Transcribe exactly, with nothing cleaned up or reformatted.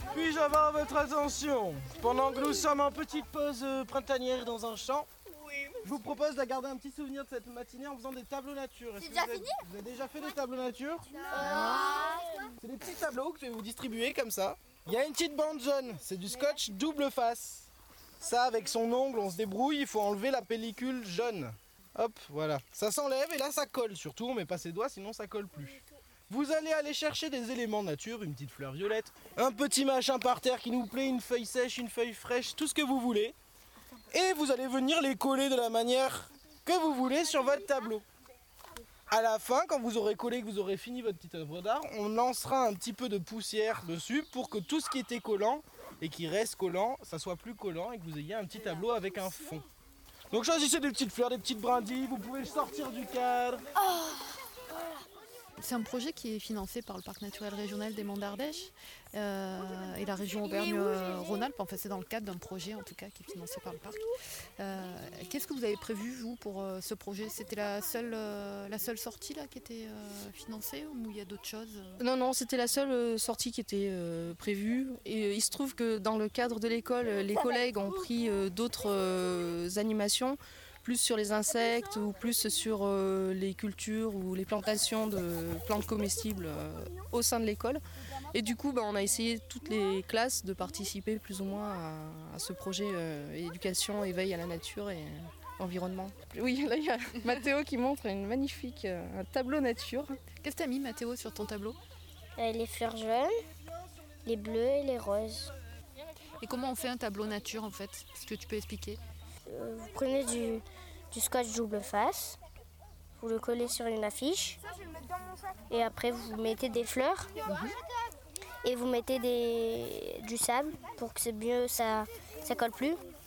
Puis-je avoir votre attention pendant que nous sommes en petite pause euh, printanière dans un champ? Je vous propose de garder un petit souvenir de cette matinée en faisant des tableaux nature. C'est déjà fini? Vous avez déjà fait des tableaux nature? Non. C'est des petits tableaux que je vais vous distribuer comme ça. Il y a une petite bande jaune, c'est du scotch double face. Ça, avec son ongle, on se débrouille, il faut enlever la pellicule jaune. Hop, voilà. Ça s'enlève et là ça colle. Surtout, on met pas ses doigts, sinon ça colle plus. Vous allez aller chercher des éléments nature, une petite fleur violette, un petit machin par terre qui nous plaît, une feuille sèche, une feuille fraîche, tout ce que vous voulez. Et vous allez venir les coller de la manière que vous voulez sur votre tableau. À la fin, quand vous aurez collé, que vous aurez fini votre petite œuvre d'art, on lancera un petit peu de poussière dessus pour que tout ce qui était collant et qui reste collant, ça soit plus collant et que vous ayez un petit tableau avec un fond. Donc choisissez des petites fleurs, des petites brindilles, vous pouvez le sortir du cadre. C'est un projet qui est financé par le Parc naturel régional des Monts d'Ardèche euh, et la région Auvergne-Rhône-Alpes. Enfin, c'est dans le cadre d'un projet en tout cas qui est financé par le parc. Euh, Qu'est-ce que vous avez prévu vous pour euh, ce projet? C'était la seule, euh, la seule sortie là qui était euh, financée ou il y a d'autres choses? Non, non, c'était la seule euh, sortie qui était euh, prévue. Et euh, il se trouve que dans le cadre de l'école, les collègues ont pris euh, d'autres euh, animations, plus sur les insectes ou plus sur euh, les cultures ou les plantations de plantes comestibles euh, au sein de l'école. Et du coup, bah, on a essayé toutes les classes de participer plus ou moins à, à ce projet euh, éducation, éveil à la nature et euh, environnement. Oui, là il y a Mathéo qui montre une magnifique euh, un tableau nature. Qu'est-ce que tu as mis Mathéo sur ton tableau? Euh, les fleurs jaunes, les bleus et les roses. Et comment on fait un tableau nature en fait? Est-ce que tu peux expliquer? Euh, vous prenez du, du scotch double face, vous le collez sur une affiche et après vous mettez des fleurs et vous mettez des, du sable pour que c'est mieux, ça, ça colle plus.